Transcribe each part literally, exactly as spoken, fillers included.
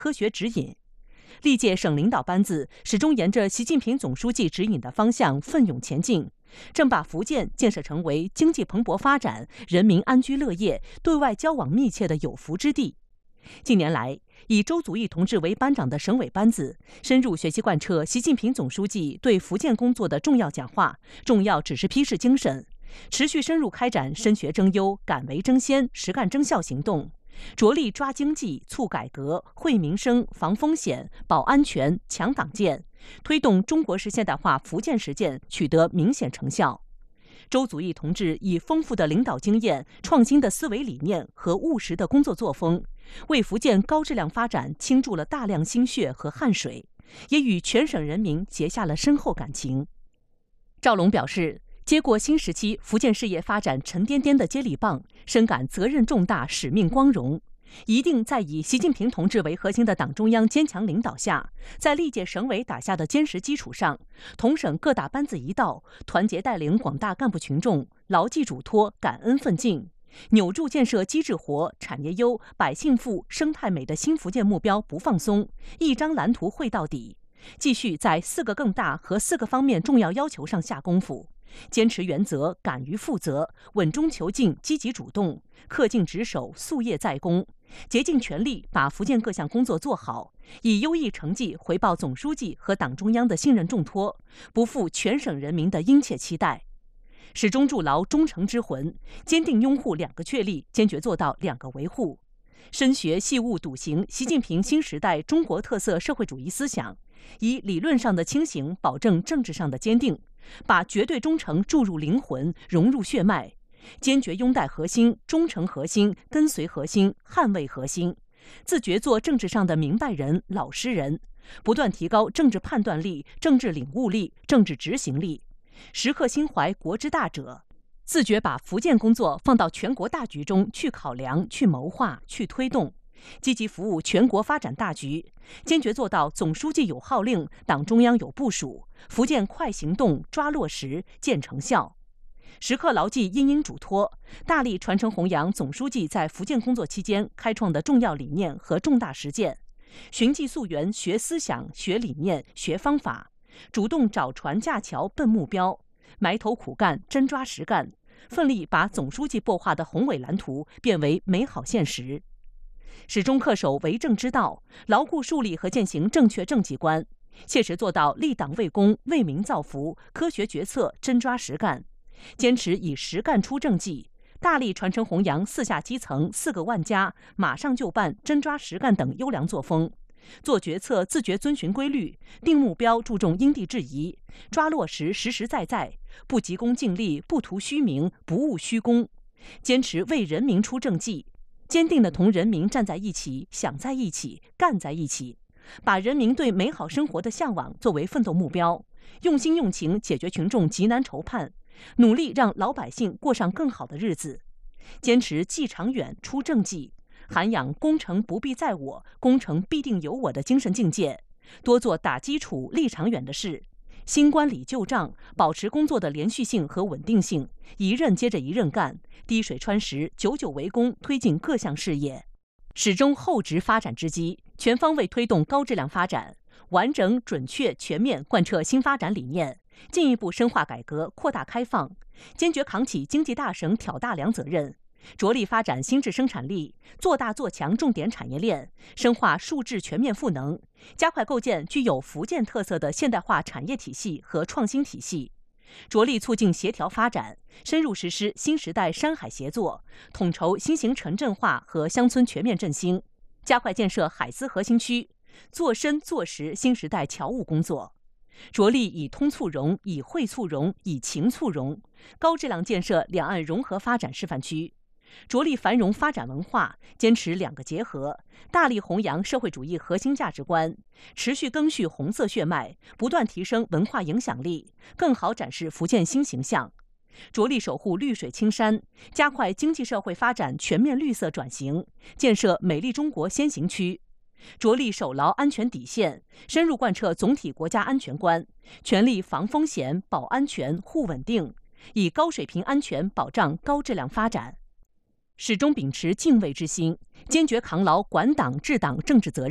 科学指引。历届省领导班子始终沿着习近平总书记指引的方向奋勇前进，正把福建建设成为经济蓬勃发展、人民安居乐业、对外交往密切的有福之地。近年来，以周祖义同志为班长的省委班子深入学习贯彻习近平总书记对福建工作的重要讲话、重要指示批示精神，持续深入开展深学争优、敢为争先、实干争效行动，着力抓经济、促改革、惠民生、防风险、保安全、强党建，推动中国式现代化福建实践取得明显成效。周祖义同志以丰富的领导经验、创新的思维理念和务实的工作作风，为福建高质量发展倾注了大量心血和汗水，也与全省人民结下了深厚感情。赵龙表示，接过新时期福建事业发展沉甸甸的接力棒，深感责任重大、使命光荣，一定在以习近平同志为核心的党中央坚强领导下，在历届省委打下的坚实基础上，同省各大班子一道，团结带领广大干部群众，牢记嘱托，感恩奋进，扭住建设机制活、产业优、百姓富、生态美的新福建目标不放松，一张蓝图绘到底，继续在四个更大和四个方面重要要求上下功夫。坚持原则，敢于负责，稳中求进，积极主动，恪尽职守，夙夜在公，竭尽全力把福建各项工作做好，以优异成绩回报总书记和党中央的信任重托，不负全省人民的殷切期待。始终筑牢忠诚之魂，坚定拥护两个确立，坚决做到两个维护。深学细悟笃行习近平新时代中国特色社会主义思想，以理论上的清醒保证政治上的坚定，把绝对忠诚注入灵魂，融入血脉，坚决拥戴核心、忠诚核心、跟随核心、捍卫核心，自觉做政治上的明白人、老实人，不断提高政治判断力、政治领悟力、政治执行力，时刻心怀国之大者，自觉把福建工作放到全国大局中去考量、去谋划、去推动，积极服务全国发展大局，坚决做到总书记有号令，党中央有部署，福建快行动、抓落实、见成效。时刻牢记因应嘱托，大力传承弘扬总书记在福建工作期间开创的重要理念和重大实践，寻迹溯源，学思想、学理念、学方法，主动找船架桥奔目标，埋头苦干，真抓实干，奋力把总书记擘画的宏伟蓝图变为美好现实。始终恪守为政之道，牢固树立和践行正确政绩观，切实做到立党为公、为民造福，科学决策，真抓实干，坚持以实干出政绩，大力传承弘扬四下基层、四个万家、马上就办、真抓实干等优良作风，做决策自觉遵循规律，定目标注重因地制宜，抓落实实实在在，不急功近利，不图虚名，不务虚功，坚持为人民出政绩，坚定地同人民站在一起，想在一起，干在一起，把人民对美好生活的向往作为奋斗目标，用心用情解决群众急难愁盼，努力让老百姓过上更好的日子，坚持计长远、出政绩，涵养工程不必在我，工程必定有我的精神境界，多做打基础、立长远的事，新官理旧账，保持工作的连续性和稳定性，一任接着一任干，滴水穿石，久久为功，推进各项事业，始终厚植发展之基，全方位推动高质量发展，完整、准确、全面贯彻新发展理念，进一步深化改革、扩大开放，坚决扛起经济大省挑大梁责任，着力发展新质生产力，做大做强重点产业链，深化数质全面赋能，加快构建具有福建特色的现代化产业体系和创新体系，着力促进协调发展，深入实施新时代山海协作，统筹新型城镇化和乡村全面振兴，加快建设海丝核心区，做深做实新时代侨务工作，着力以通促融、以惠促融、以情促融，高质量建设两岸融合发展示范区，着力繁荣发展文化，坚持两个结合，大力弘扬社会主义核心价值观，持续赓续红色血脉，不断提升文化影响力，更好展示福建新形象，着力守护绿水青山，加快经济社会发展全面绿色转型，建设美丽中国先行区，着力守牢安全底线，深入贯彻总体国家安全观，全力防风险、保安全、护稳定，以高水平安全保障高质量发展。始终秉持敬畏之心，坚决扛牢管党治党政治责任，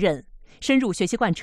深入学习贯彻